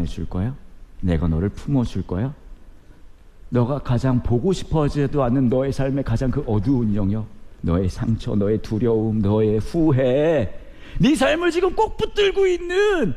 안아줄 거야? 내가 너를 품어줄 거야? 너가 가장 보고 싶어하지도 않는 너의 삶의 가장 그 어두운 영역, 너의 상처, 너의 두려움, 너의 후회, 네 삶을 지금 꼭 붙들고 있는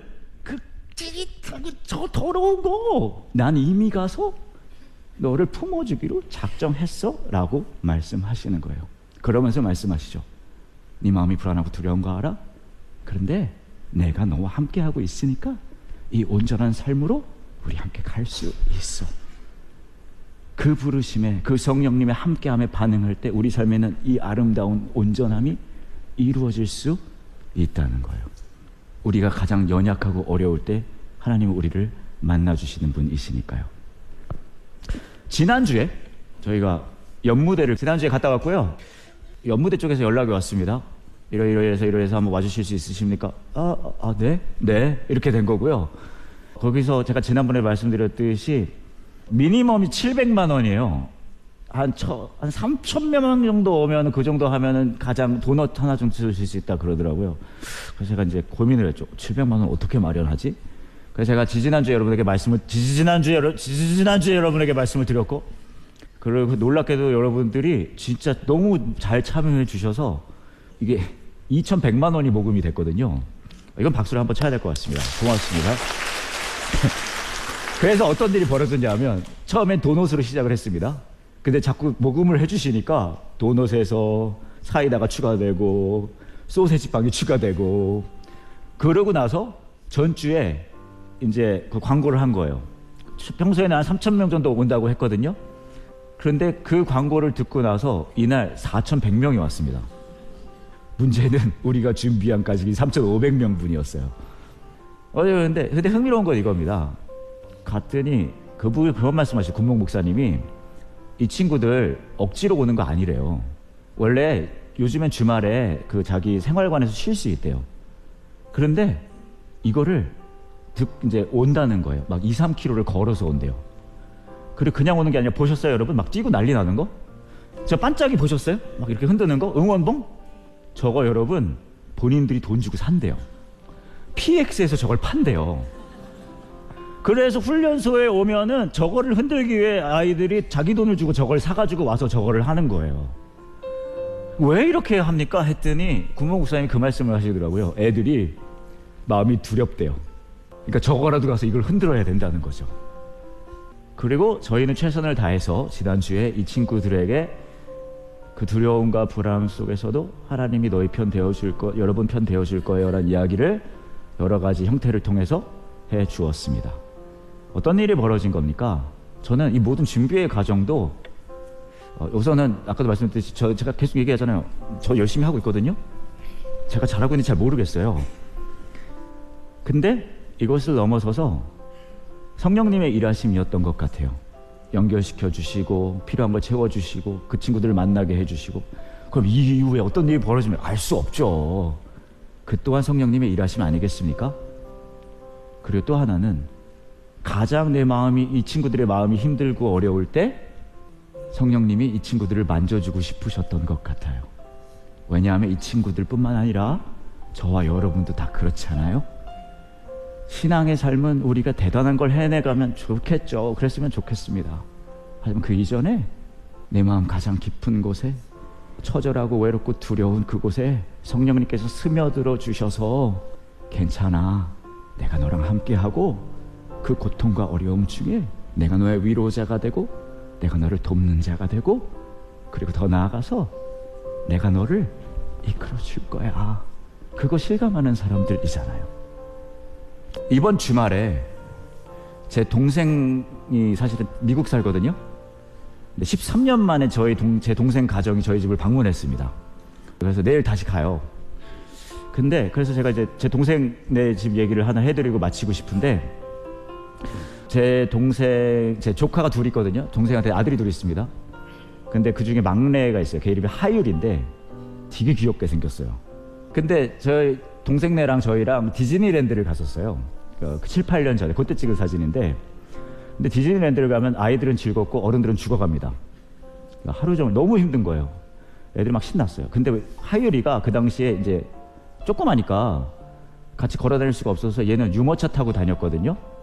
저 더러운 거, 난 이미 가서 너를 품어주기로 작정했어 라고 말씀하시는 거예요. 그러면서 말씀하시죠. 네 마음이 불안하고 두려운 거 알아? 그런데 내가 너와 함께하고 있으니까 이 온전한 삶으로 우리 함께 갈 수 있어. 그 부르심에, 그 성령님의 함께함에 반응할 때 우리 삶에는 이 아름다운 온전함이 이루어질 수 있다는 거예요. 우리가 가장 연약하고 어려울 때 하나님은 우리를 만나주시는 분이시니까요. 지난주에 저희가 연무대를 지난주에 갔다 왔고요. 연무대 쪽에서 연락이 왔습니다. 이러해서 한번 와주실 수 있으십니까? 네 이렇게 된 거고요. 거기서 제가 지난번에 말씀드렸듯이 미니멈이 700만 원이에요. 한 3,000명 정도 오면 그 정도 하면은 가장 도넛 하나 정도 주실 수 있다 그러더라고요. 그래서 제가 이제 고민을 했죠. 700만 원 어떻게 마련하지? 그래서 제가 지지난주에 여러분에게 말씀을 드렸고, 그리고 놀랍게도 여러분들이 진짜 너무 잘 참여해 주셔서 이게 2,100만 원이 모금이 됐거든요. 이건 박수를 한번 쳐야 될 것 같습니다. 고맙습니다. 그래서 어떤 일이 벌어졌냐면 처음엔 도넛으로 시작을 했습니다. 근데 자꾸 모금을 해주시니까 도넛에서 사이다가 추가되고 소세지빵이 추가되고, 그러고 나서 전주에 이제 그 광고를 한 거예요. 평소에는 한 3,000명 정도 온다고 했거든요. 그런데 그 광고를 듣고 나서 이날 4,100명이 왔습니다. 문제는 우리가 준비한 가족이 3,500명 분이었어요. 근데 흥미로운 건 이겁니다. 갔더니 그분이 그런 말씀하시죠. 군목 목사님이 이 친구들 억지로 오는 거 아니래요. 원래 요즘엔 주말에 그 자기 생활관에서 쉴 수 있대요. 그런데 이거를 이제 온다는 거예요. 막 2, 3km를 걸어서 온대요. 그리고 그냥 오는 게 아니라 보셨어요, 여러분? 막 뛰고 난리 나는 거? 저 반짝이 보셨어요? 막 이렇게 흔드는 거? 응원봉? 저거 여러분 본인들이 돈 주고 산대요. PX에서 저걸 판대요. 그래서 훈련소에 오면은 저거를 흔들기 위해 아이들이 자기 돈을 주고 저걸 사가지고 와서 저거를 하는 거예요. 왜 이렇게 합니까? 했더니 구모 목사님이 그 말씀을 하시더라고요. 애들이 마음이 두렵대요. 그러니까 저거라도 가서 이걸 흔들어야 된다는 거죠. 그리고 저희는 최선을 다해서 지난주에 이 친구들에게 그 두려움과 불안 속에서도 하나님이 너희 편 되어줄 여러분 편 되어줄 거예요 라는 이야기를 여러 가지 형태를 통해서 해 주었습니다. 어떤 일이 벌어진 겁니까? 저는 이 모든 준비의 과정도 우선은 아까도 말씀드렸듯이 제가 계속 얘기하잖아요. 저 열심히 하고 있거든요. 제가 잘하고 있는지 잘 모르겠어요. 근데 이것을 넘어서서 성령님의 일하심이었던 것 같아요. 연결시켜 주시고 필요한 걸 채워주시고 그 친구들을 만나게 해주시고, 그럼 이 이후에 어떤 일이 벌어지면 알 수 없죠. 그 또한 성령님의 일하심 아니겠습니까? 그리고 또 하나는 가장 이 친구들의 마음이 힘들고 어려울 때 성령님이 이 친구들을 만져주고 싶으셨던 것 같아요. 왜냐하면 이 친구들뿐만 아니라 저와 여러분도 다 그렇잖아요. 신앙의 삶은 우리가 대단한 걸 해내가면 좋겠죠. 그랬으면 좋겠습니다. 하지만 그 이전에 내 마음 가장 깊은 곳에, 처절하고 외롭고 두려운 그곳에 성령님께서 스며들어 주셔서 괜찮아, 내가 너랑 함께하고 그 고통과 어려움 중에 내가 너의 위로자가 되고 내가 너를 돕는 자가 되고, 그리고 더 나아가서 내가 너를 이끌어 줄 거야. 그거 실감하는 사람들이잖아요. 이번 주말에 제 동생이 사실은 미국 살거든요. 근데 13년 만에 제 동생 가정이 저희 집을 방문했습니다. 그래서 내일 다시 가요. 근데 그래서 제가 이제 제 동생네 집 얘기를 하나 해드리고 마치고 싶은데, 제 조카가 둘 있거든요. 동생한테 아들이 둘 있습니다. 근데 그 중에 막내가 있어요. 걔 이름이 하율인데 되게 귀엽게 생겼어요. 근데 저희 동생네랑 저희랑 디즈니랜드를 갔었어요. 7, 8년 전에 그때 찍은 사진인데, 근데 디즈니랜드를 가면 아이들은 즐겁고 어른들은 죽어갑니다. 하루 종일 너무 힘든 거예요. 애들이 막 신났어요. 근데 하율이가 그 당시에 이제 조그마니까 같이 걸어 다닐 수가 없어서 얘는 유모차 타고 다녔거든요.